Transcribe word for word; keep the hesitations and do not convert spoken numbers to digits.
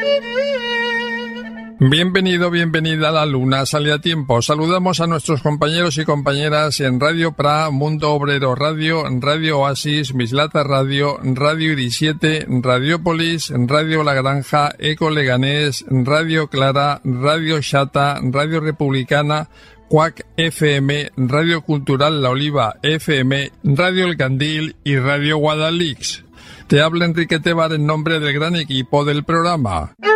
Bienvenido, bienvenida a la Luna Sale a Tiempo. Saludamos a nuestros compañeros y compañeras en Radio Pra, Mundo Obrero Radio, Radio Oasis, Mislata Radio, Radio Iris siete, Radiopolis, Radio La Granja, Eco Leganés, Radio Clara, Radio Xata, Radio Republicana, Cuac F M, Radio Cultural La Oliva F M, Radio El Candil y Radio Guadalix. Te habla Enrique Tebar en nombre del gran equipo del programa.